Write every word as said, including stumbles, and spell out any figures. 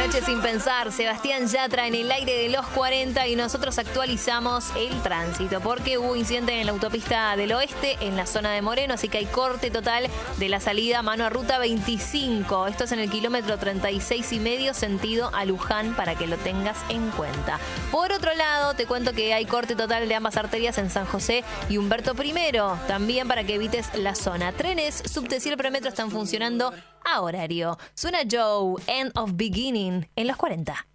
Noche sin pensar, Sebastián Yatra en el aire de los cuarenta y nosotros actualizamos el tránsito porque hubo incidente en la autopista del oeste en la zona de Moreno, así que hay corte total de la salida mano a ruta veinticinco. Esto es en el kilómetro treinta y seis y medio sentido a Luján para que lo tengas en cuenta. Por otro lado, te cuento que hay corte total de ambas arterias en San José y Humberto primero, también para que evites la zona. Trenes, subtes y el premetro están funcionando a horario. Suena Joe, End of Beginning, en los cuarenta.